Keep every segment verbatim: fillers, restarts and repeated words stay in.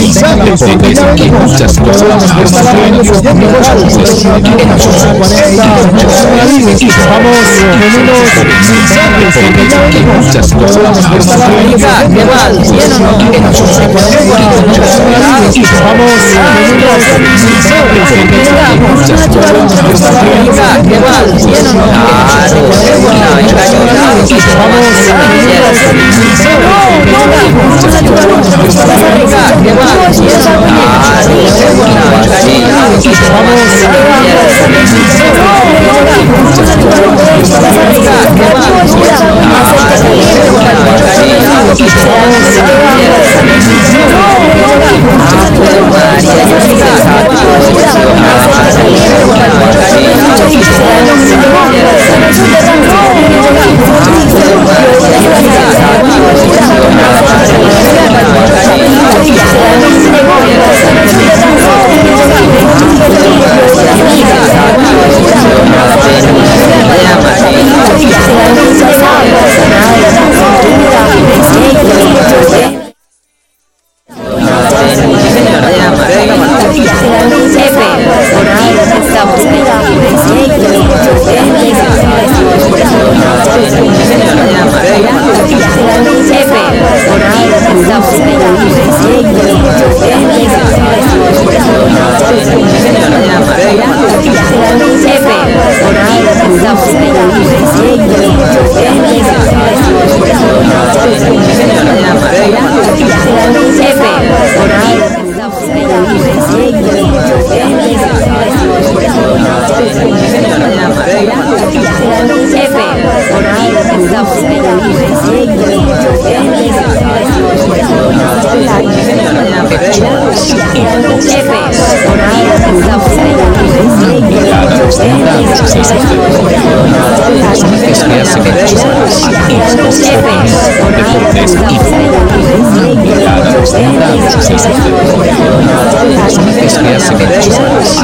mensajes, y muchas cosas. Vamos con unos mensajes, y muchas cosas. ¿Qué mal? ¿Bien o no? Vamos con unos mensajes, y muchas cosas. ¿Qué mal? ¿Bien o no? Claro, qué buena, engañosa. Vamos con unos ¿Qué mal? ¿Bien o no? Claro, qué buena, engañosa. Vamos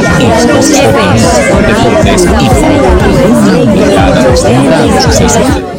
Deportes y